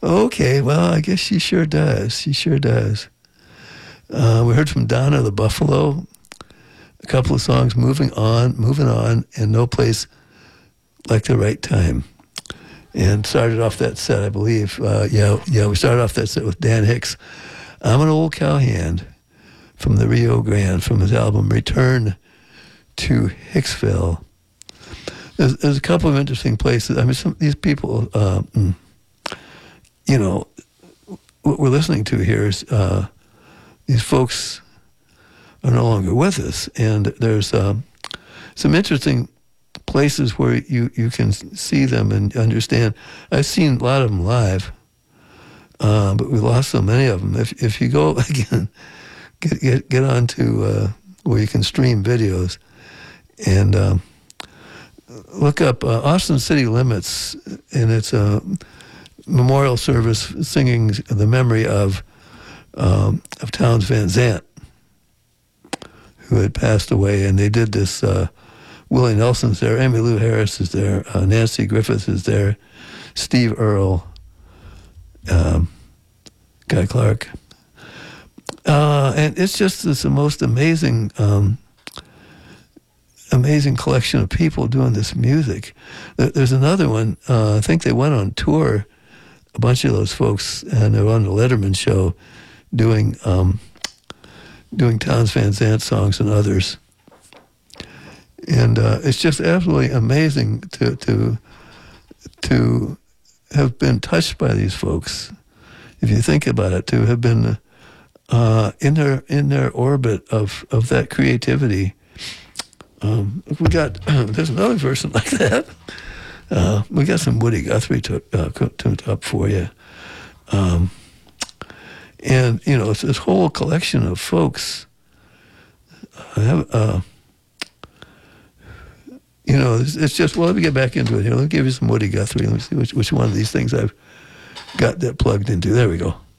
Okay, well, I guess she sure does. She sure does. We heard from Donna the Buffalo, a couple of songs, moving on, and No Place Like the Right Time. And started off that set, I believe. We started off that set with Dan Hicks. I'm an Old Cowhand from the Rio Grande, from his album Return to Hicksville. There's a couple of interesting places. I mean, some of these people, what we're listening to here is these folks are no longer with us. And there's some interesting places where you can see them and understand. I've seen a lot of them live, but we lost so many of them. If you go, again, get onto where you can stream videos and look up Austin City Limits, and it's a memorial service singing the memory of Townes Van Zandt, who had passed away, and they did this. Willie Nelson's there, Emmylou Harris is there, Nancy Griffith is there, Steve Earle, Guy Clark, and it's just the most amazing collection of people doing this music. There's another one. I think they went on tour, a bunch of those folks, and they were on the Letterman show, doing Townes Van Zandt songs and others. And it's just absolutely amazing to have been touched by these folks, if you think about it, to have been in their orbit of that creativity. We got there's another person like that. We got some Woody Guthrie tuned up for you, and it's this whole collection of folks. It's just, well, let me get back into it here. Let me give you some Woody Guthrie. Let me see which one of these things I've got that plugged into. There we go.